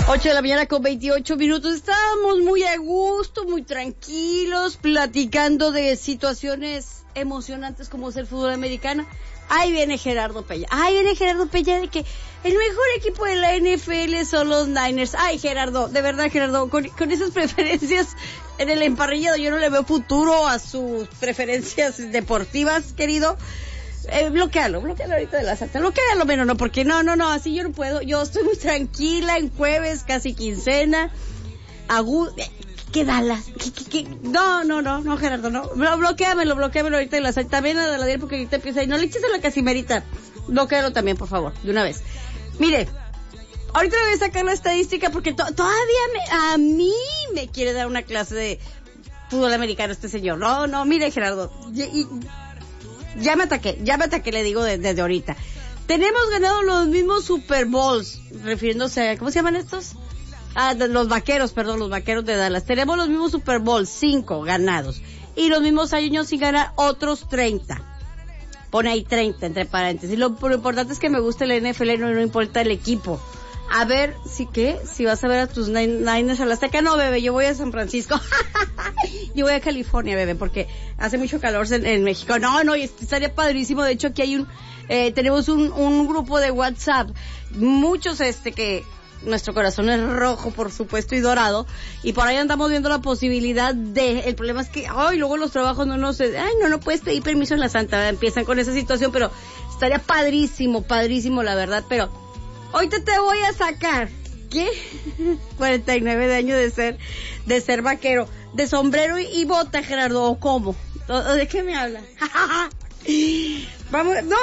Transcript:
8 de la mañana con 28 minutos. Estábamos muy a gusto, muy tranquilos, platicando de situaciones emocionantes como es el fútbol americano. Ahí viene Gerardo Peña de que el mejor equipo de la NFL son los Niners. Ay, Gerardo, de verdad, Gerardo, con esas preferencias en el emparrillado, yo no le veo futuro a sus preferencias deportivas, querido. Bloquealo ahorita de la salta, bloquealo menos, no, porque no, así yo no puedo, yo estoy muy tranquila en jueves, casi quincena, ¿qué Dallas? No, Gerardo, no, bloqueamelo ahorita de la salta, también a la porque ahorita empieza, y no le eches a la casimerita, bloquealo también, por favor, de una vez. Mire, ahorita le voy a sacar la estadística porque todavía a mí me quiere dar una clase de fútbol americano este señor, no, mire, Gerardo, Ya me ataqué, le digo desde ahorita. Tenemos ganado los mismos Super Bowls, refiriéndose a, ¿cómo se llaman estos? Los vaqueros de Dallas. Tenemos los mismos Super Bowls, 5 ganados. Y los mismos años sin ganar, otros 30. Pone ahí 30 entre paréntesis. Lo importante es que me gusta el NFL, no importa el equipo. A ver, si vas a ver a tus Niners a la Azteca. No, bebé, yo voy a San Francisco. Yo voy a California, bebé, porque hace mucho calor en México. No, y estaría padrísimo. De hecho, aquí hay tenemos un grupo de WhatsApp. Muchos que nuestro corazón es rojo, por supuesto, y dorado. Y por ahí andamos viendo la posibilidad el problema es que, luego los trabajos no puedes pedir permiso en la Santa, ¿verdad? Empiezan con esa situación, pero estaría padrísimo, la verdad, pero hoy te voy a sacar, ¿qué? 49 de años de ser vaquero, de sombrero y bota, Gerardo, ¿o cómo? ¿De qué me habla? Vamos, no,